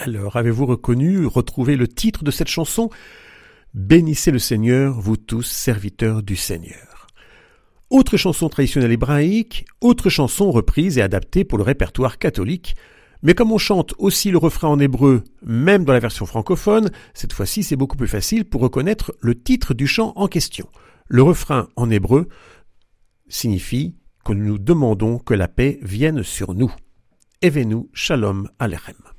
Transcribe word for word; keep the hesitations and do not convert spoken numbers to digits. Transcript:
Alors, avez-vous reconnu, retrouvé le titre de cette chanson ? Bénissez le Seigneur, vous tous serviteurs du Seigneur. Autre chanson traditionnelle hébraïque, autre chanson reprise et adaptée pour le répertoire catholique. Mais comme on chante aussi le refrain en hébreu, même dans la version francophone, cette fois-ci c'est beaucoup plus facile pour reconnaître le titre du chant en question. Le refrain en hébreu signifie que nous demandons que la paix vienne sur nous. Evenu Shalom Alechem.